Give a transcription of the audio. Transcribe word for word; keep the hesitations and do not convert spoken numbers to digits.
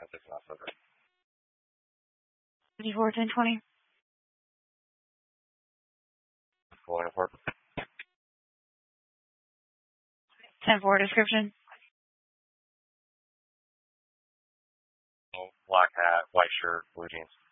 ten six not silver. fifty-four, ten twenty. Full airport. ten four description. Black hat, white shirt, blue jeans.